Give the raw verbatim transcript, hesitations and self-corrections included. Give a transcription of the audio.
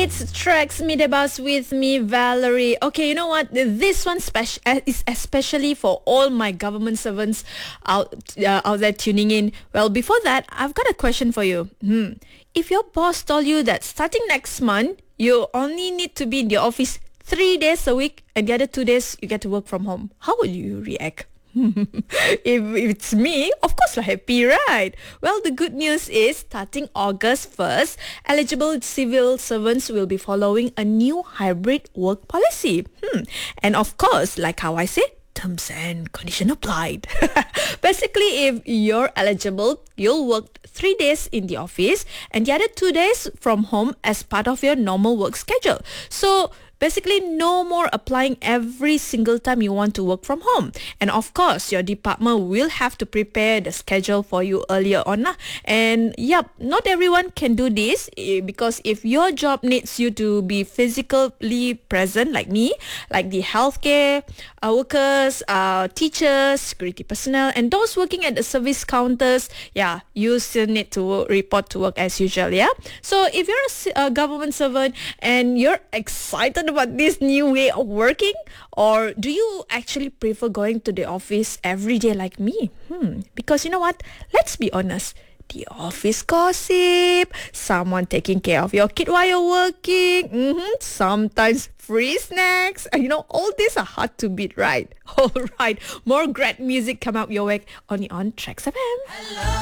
It's Tracks Midabas with me, Valerie. Okay, you know what? This one spec- uh, is especially for all my government servants out uh, out there tuning in. Well, before that, I've got a question for you. Hmm. If your boss told you that starting next month, you only need to be in the office three days a week and the other two days you get to work from home, how will you react? if, if it's me, of course I'm happy, right? Well, the good news is starting August first, eligible civil servants will be following a new hybrid work policy. Hmm. And of course, like how I say, terms and condition applied. Basically, if you're eligible, you'll work three days in the office and the other two days from home as part of your normal work schedule. So basically, no more applying every single time you want to work from home. And of course, your department will have to prepare the schedule for you earlier on. Lah. And yep, not everyone can do this eh, because if your job needs you to be physically present like me, like the healthcare uh, workers, uh, teachers, security personnel, and those working at the service counters, yeah, you still need to report to work as usual, yeah? So if you're a, a government servant and you're excited about this new way of working, or do you actually prefer going to the office every day like me? Hmm. Because you know what? Let's be honest. The office gossip, someone taking care of your kid while you're working, mm-hmm, sometimes free snacks, you know, all these are hard to beat, right? All right, more great music come up your way only on Tracks F M. Hello.